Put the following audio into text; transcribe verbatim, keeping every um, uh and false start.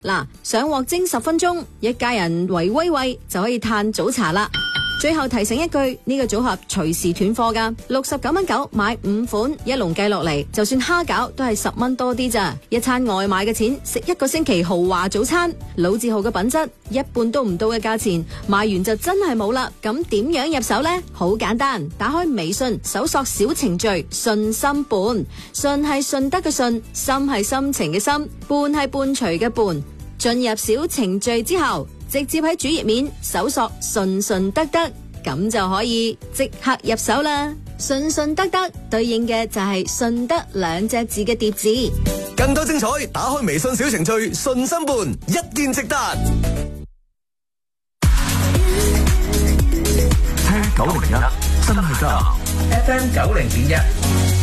嗱，上鑊蒸十分鐘，一家人圍威喂就可以嘆早茶啦。最後提醒一句，呢、這個組合隨時斷貨噶，六十九蚊九買五款，一籠計落嚟，就算蝦餃都係十蚊多啲咋，一餐外賣嘅錢食一個星期豪華早餐。老字號嘅品質，一半都唔到嘅價錢，賣完就真係冇啦。咁點樣入手呢？好簡單，打開微信搜索小程序信心伴，信係順德嘅信，心係心情嘅心，伴係伴隨嘅伴。進入小程序之後，直接喺主頁面搜索順順德德，咁就可以即刻入手啦。順順德德對應嘅就係順德兩隻字嘅疊字。 更多精彩，打開微信小程序順心伴，一見即得。 聽九零一真係得 F M 九零點一。